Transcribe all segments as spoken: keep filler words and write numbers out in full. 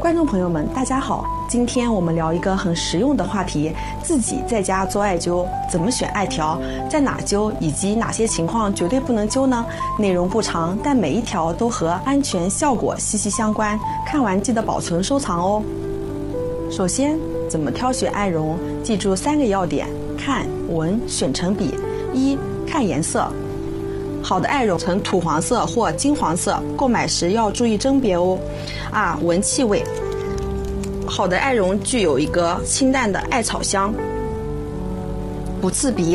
观众朋友们，大家好，今天我们聊一个很实用的话题，自己在家做艾灸，怎么选艾条，在哪灸，以及哪些情况绝对不能灸呢？内容不长，但每一条都和安全效果息息相关，看完记得保存收藏哦。首先，怎么挑选艾绒？记住三个要点：看、闻、选成比。一、看颜色。好的艾绒呈土黄色或金黄色，购买时要注意甄别哦。二、闻气味。好的艾绒具有一个清淡的艾草香，不刺鼻。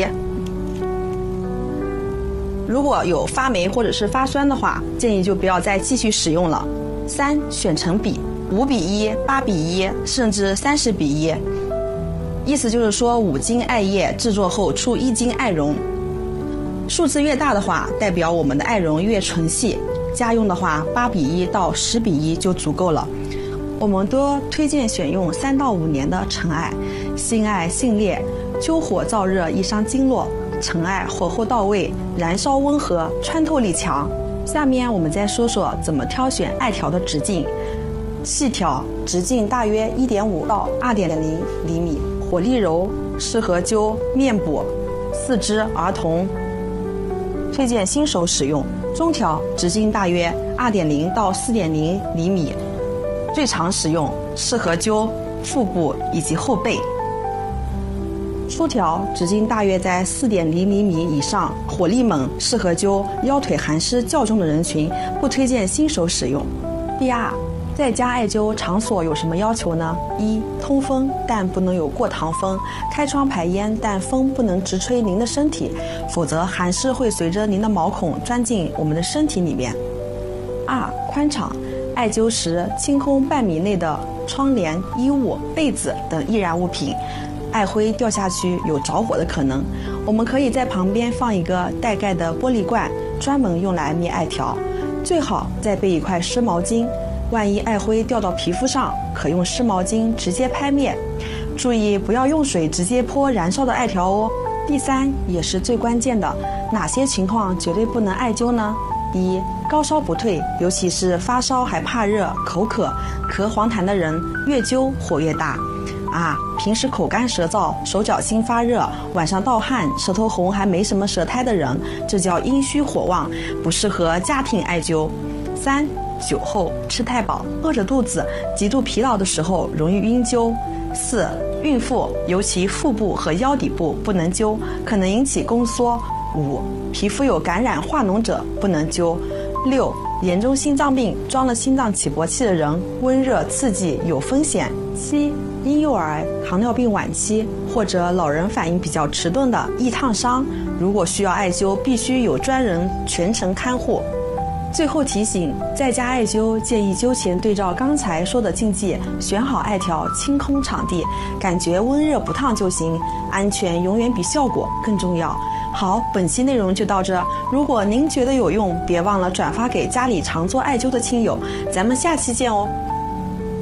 如果有发霉或者是发酸的话，建议就不要再继续使用了。三、选成比，五比一、八比一，甚至三十比一。意思就是说，五斤艾叶制作后出一斤艾绒。数字越大的话，代表我们的艾绒越纯细。家用的话，八比一到十比一就足够了。我们多推荐选用三到五年的陈艾。新艾性烈，灸火燥热易伤经络，陈艾火候到位，燃烧温和，穿透力强。下面我们再说说怎么挑选艾条的直径。细条直径大约 一点五到二点零厘米，火力柔，适合灸面部、四肢、儿童。推荐新手使用。中条直径大约 二点零到四点零厘米，最常使用，适合灸腹部以及后背。粗条直径大约在 四点零厘米以上，火力猛，适合灸腰腿寒湿较重的人群，不推荐新手使用。第二，在家艾灸场所有什么要求呢？一、通风，但不能有过堂风，开窗排烟，但风不能直吹您的身体，否则寒湿会随着您的毛孔钻进我们的身体里面。二、宽敞，艾灸时清空半米内的窗帘、衣物、被子等易燃物品，艾灰掉下去有着火的可能。我们可以在旁边放一个带盖的玻璃罐，专门用来灭艾条，最好再备一块湿毛巾。万一艾灰掉到皮肤上，可用湿毛巾直接拍灭。注意不要用水直接泼燃烧的艾条哦。第三，也是最关键的，哪些情况绝对不能艾灸呢？一、高烧不退，尤其是发烧还怕热、口渴、咳黄痰的人，越灸火越大。二、平时口干舌燥、手脚心发热、晚上盗汗、舌头红还没什么舌苔的人，这叫阴虚火旺，不适合家庭艾灸。三、酒后吃太饱，饿着肚子，极度疲劳的时候容易晕灸。四、孕妇尤其腹部和腰底部不能灸，可能引起宫缩。五、皮肤有感染化脓者不能灸。六、严重心脏病装了心脏起搏器的人，温热刺激有风险。七、婴幼儿、糖尿病晚期或者老人反应比较迟钝的易烫伤，如果需要艾灸，必须有专人全程看护。最后提醒，在家艾灸建议灸前对照刚才说的禁忌，选好艾条，清空场地，感觉温热不烫就行，安全永远比效果更重要。好，本期内容就到这，如果您觉得有用，别忘了转发给家里常做艾灸的亲友，咱们下期见哦。